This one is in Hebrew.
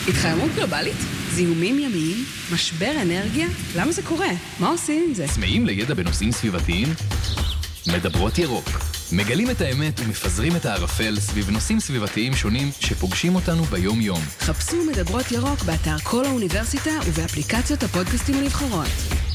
התחממות גלובלית? זיהומים ימיים? משבר אנרגיה? למה זה קורה? מה עושים עם זה? צמאים לידע בנושאים סביבתיים? מדברות ירוק. מגלים את האמת ומפזרים את הערפל סביב נושאים סביבתיים שונים שפוגשים אותנו ביום-יום. חפשו מדברות ירוק באתר כל האוניברסיטה ובאפליקציות הפודקאסטים הנבחרות.